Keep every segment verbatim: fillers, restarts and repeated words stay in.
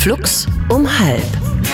Flux um halb.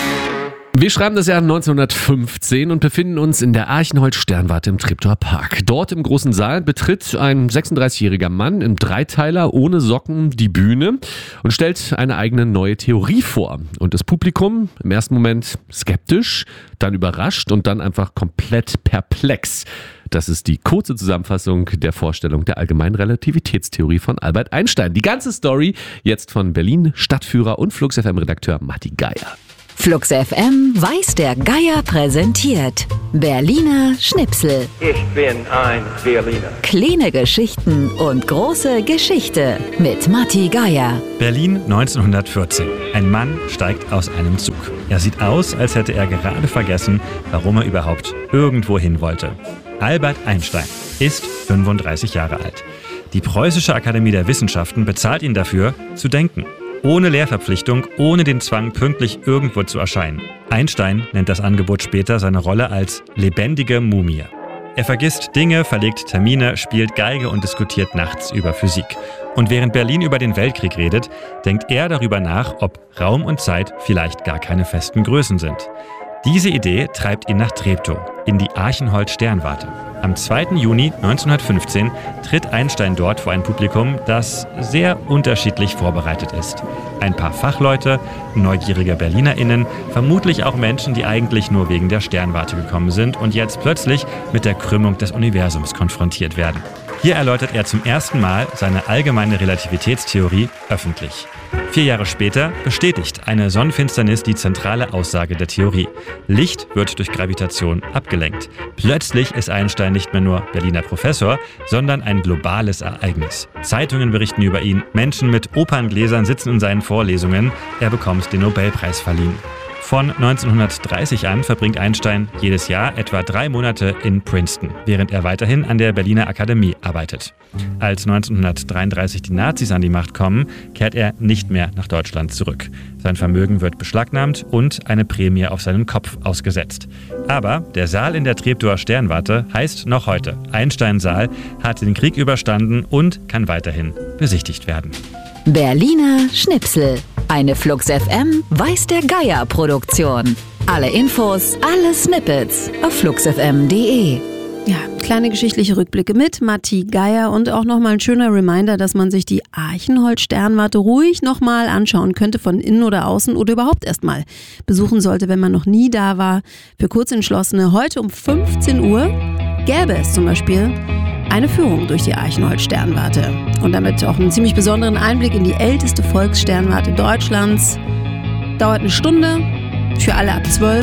Wir schreiben das Jahr neunzehnhundertfünfzehn und befinden uns in der Archenhold-Sternwarte im Treptower Park. Dort im großen Saal betritt ein sechsunddreißigjähriger Mann im Dreiteiler ohne Socken die Bühne und stellt eine eigene neue Theorie vor. Und das Publikum im ersten Moment skeptisch, dann überrascht und dann einfach komplett perplex. Das ist die kurze Zusammenfassung der Vorstellung der allgemeinen Relativitätstheorie von Albert Einstein. Die ganze Story jetzt von Berlin Stadtführer und Flux F M-Redakteur Matti Geier. Flux F M weiß der Geier präsentiert Berliner Schnipsel. Ich bin ein Berliner. Kleine Geschichten und große Geschichte mit Matti Geier. Berlin neunzehnhundertvierzehn. Ein Mann steigt aus einem Zug. Er sieht aus, als hätte er gerade vergessen, warum er überhaupt irgendwo hin wollte. Albert Einstein ist fünfunddreißig Jahre alt. Die Preußische Akademie der Wissenschaften bezahlt ihn dafür, zu denken. Ohne Lehrverpflichtung, ohne den Zwang, pünktlich irgendwo zu erscheinen. Einstein nennt das Angebot später seine Rolle als lebendige Mumie. Er vergisst Dinge, verlegt Termine, spielt Geige und diskutiert nachts über Physik. Und während Berlin über den Weltkrieg redet, denkt er darüber nach, ob Raum und Zeit vielleicht gar keine festen Größen sind. Diese Idee treibt ihn nach Treptow, in die Archenhold-Sternwarte. Am zweiten Juni neunzehnhundertfünfzehn tritt Einstein dort vor ein Publikum, das sehr unterschiedlich vorbereitet ist. Ein paar Fachleute, neugierige BerlinerInnen, vermutlich auch Menschen, die eigentlich nur wegen der Sternwarte gekommen sind und jetzt plötzlich mit der Krümmung des Universums konfrontiert werden. Hier erläutert er zum ersten Mal seine allgemeine Relativitätstheorie öffentlich. Vier Jahre später bestätigt eine Sonnenfinsternis die zentrale Aussage der Theorie. Licht wird durch Gravitation abgelenkt. Plötzlich ist Einstein nicht mehr nur Berliner Professor, sondern ein globales Ereignis. Zeitungen berichten über ihn, Menschen mit Operngläsern sitzen in seinen Vorlesungen, er bekommt den Nobelpreis verliehen. Von neunzehnhundertdreißig an verbringt Einstein jedes Jahr etwa drei Monate in Princeton, während er weiterhin an der Berliner Akademie arbeitet. Als neunzehnhundertdreiunddreißig die Nazis an die Macht kommen, kehrt er nicht mehr nach Deutschland zurück. Sein Vermögen wird beschlagnahmt und eine Prämie auf seinen Kopf ausgesetzt. Aber der Saal in der Treptower Sternwarte heißt noch heute Einstein-Saal, hat den Krieg überstanden und kann weiterhin besichtigt werden. Berliner Schnipsel. Eine Flux F M weiß der Geier Produktion. Alle Infos, alle Snippets auf flux f m punkt d e. Ja, kleine geschichtliche Rückblicke mit Matti Geier und auch nochmal ein schöner Reminder, dass man sich die Archenhold-Sternwarte ruhig nochmal anschauen könnte, von innen oder außen oder überhaupt erstmal besuchen sollte, wenn man noch nie da war. Für Kurzentschlossene heute um fünfzehn Uhr gäbe es zum Beispiel eine Führung durch die Archenhold-Sternwarte und damit auch einen ziemlich besonderen Einblick in die älteste Volkssternwarte Deutschlands. Dauert eine Stunde, für alle ab zwölf.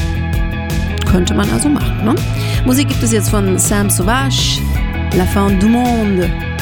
Könnte man also machen, ne? Musik gibt es jetzt von Sam Sauvage, La Fin du Monde.